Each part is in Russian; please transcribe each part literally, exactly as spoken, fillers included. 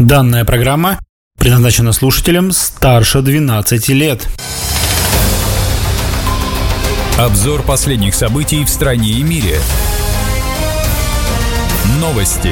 Данная программа предназначена слушателям старше двенадцати лет. Обзор последних событий в стране и мире. Новости.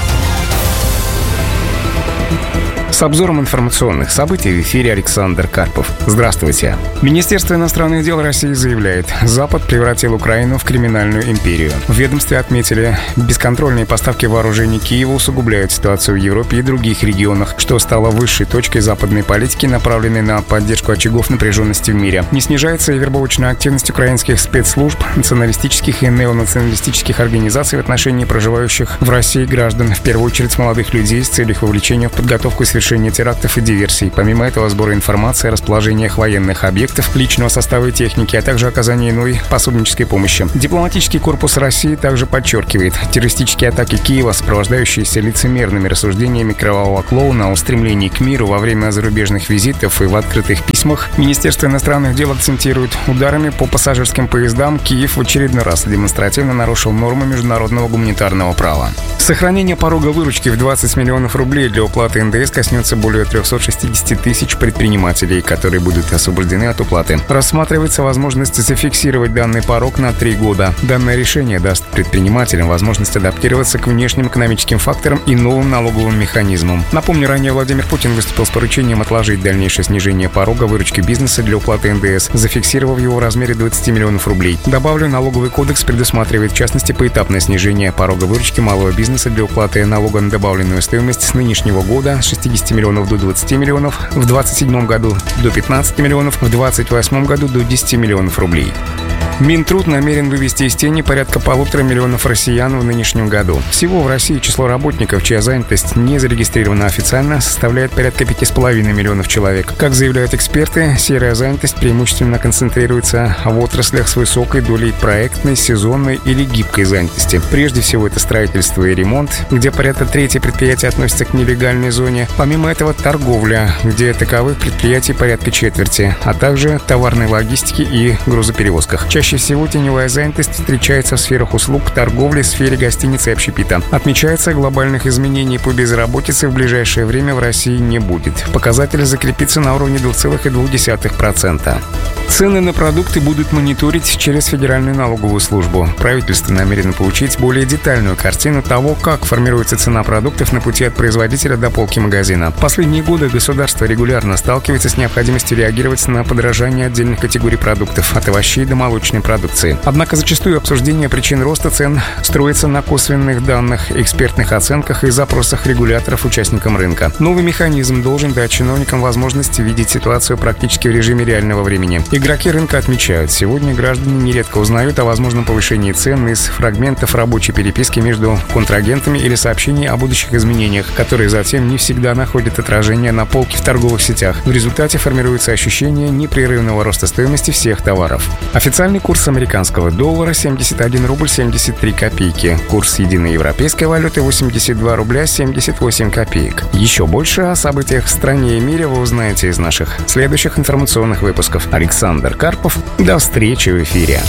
С обзором информационных событий в эфире Александр Карпов. Здравствуйте. Министерство иностранных дел России заявляет, Запад превратил Украину в криминальную империю. В ведомстве отметили, бесконтрольные поставки вооружений Киеву усугубляют ситуацию в Европе и других регионах, что стало высшей точкой западной политики, направленной на поддержку очагов напряженности в мире. Не снижается и вербовочная активность украинских спецслужб, националистических и неонационалистических организаций в отношении проживающих в России граждан, в первую очередь молодых людей, с целью их вовлечения в подготовку и совершения терактов и диверсий. Помимо этого, сбора информации о расположениях военных объектов, личного состава и техники, а также оказания иной пособнической помощи. Дипломатический корпус России также подчеркивает, террористические атаки Киева, сопровождающиеся лицемерными рассуждениями кровавого клоуна о стремлении к миру во время зарубежных визитов и в открытых письмах, Министерство иностранных дел акцентирует, ударами по пассажирским поездам Киев в очередной раз демонстративно нарушил нормы международного гуманитарного права. Сохранение порога выручки в двадцать миллионов рублей для уплаты эн дэ эс коснется более триста шестьдесят тысяч предпринимателей, которые будут освобождены от уплаты. Рассматривается возможность зафиксировать данный порог на три года. Данное решение даст предпринимателям возможность адаптироваться к внешним экономическим факторам и новым налоговым механизмам. Напомню, ранее Владимир Путин выступил с поручением отложить дальнейшее снижение порога выручки бизнеса для уплаты эн дэ эс, зафиксировав его в размере двадцати миллионов рублей. Добавлю, налоговый кодекс предусматривает в частности поэтапное снижение порога выручки малого бизнеса для уплаты налога на добавленную стоимость с нынешнего года с шестидесяти миллионов до двадцати миллионов, в двадцать седьмом году до пятнадцати миллионов, в двадцать восьмом году до десяти миллионов рублей. Минтруд намерен вывести из тени порядка полутора миллионов россиян в нынешнем году. Всего в России число работников, чья занятость не зарегистрирована официально, составляет порядка пяти с половиной миллионов человек. Как заявляют эксперты, серая занятость преимущественно концентрируется в отраслях с высокой долей проектной, сезонной или гибкой занятости. Прежде всего, это строительство и ремонт, где порядка трети предприятий относятся к нелегальной зоне. Помимо этого, торговля, где таковых предприятий порядка четверти, а также товарной логистики и грузоперевозках. Чаще Чаще всего теневая занятость встречается в сферах услуг, торговли, сфере гостиницы и общепита. Отмечается, глобальных изменений по безработице в ближайшее время в России не будет. Показатель закрепится на уровне двух целых двух десятых процента. Цены на продукты будут мониторить через Федеральную налоговую службу. Правительство намерено получить более детальную картину того, как формируется цена продуктов на пути от производителя до полки магазина. В последние годы государство регулярно сталкивается с необходимостью реагировать на подорожание отдельных категорий продуктов, от овощей до молочной продукции. Однако зачастую обсуждение причин роста цен строится на косвенных данных, экспертных оценках и запросах регуляторов участникам рынка. Новый механизм должен дать чиновникам возможность видеть ситуацию практически в режиме реального времени. Игроки рынка отмечают, сегодня граждане нередко узнают о возможном повышении цен из фрагментов рабочей переписки между контрагентами или сообщений о будущих изменениях, которые затем не всегда находят отражение на полке в торговых сетях. В результате формируется ощущение непрерывного роста стоимости всех товаров. Официальный курс американского доллара семьдесят один рубль семьдесят три копейки. Курс единой европейской валюты восемьдесят два рубля семьдесят восемь копеек. Еще больше о событиях в стране и мире вы узнаете из наших следующих информационных выпусков. Александр Карпов. До встречи в эфире.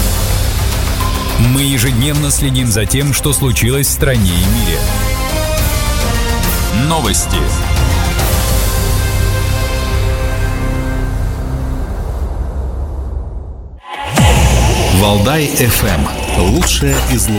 Мы ежедневно следим за тем, что случилось в стране и мире. Новости. Валдай эф эм. Лучшее из лучшего.